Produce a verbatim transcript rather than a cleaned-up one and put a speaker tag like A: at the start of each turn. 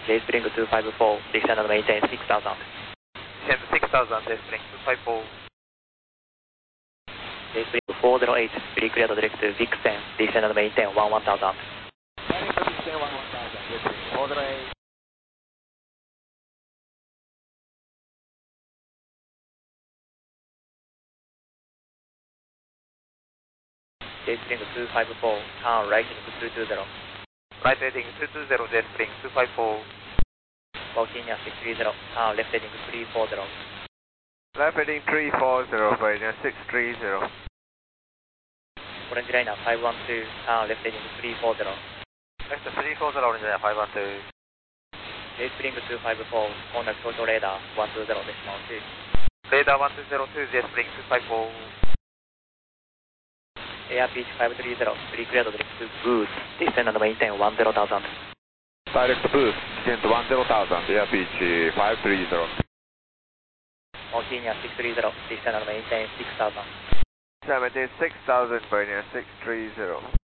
A: J Spring two five four, descend and maintain six thousand.
B: Descend six thousand, J Spring two five four.
A: J Spring four zero eight, pre-cleared direct to Vixen, descend and maintain one one thousand.
B: Descend one one thousand, J Spring four zero eight.
A: J Spring two five four, turn right into two two zero.
B: Right heading two two zero, J Spring two five four.
A: Volcania six three zero, turn left heading three four zero.
B: Left heading three four zero, Volcania six three zero.
A: Orange Liner five one two, turn left heading three four zero.
B: Left three four zero, Orange Liner five one two.
A: J Spring two five four, contact social radar one two zero decimal two.
B: Radar one two zero two, J Spring two five four.
A: Air pitch five three zero, pre-cleared direct to boost, descend and maintain one zero thousand.
C: Direct boost, descend to one zero thousand, air pitch five three zero.
A: Volcania six three zero, descend and maintain six thousand.
B: Seventy six thousand, Volcania six three zero.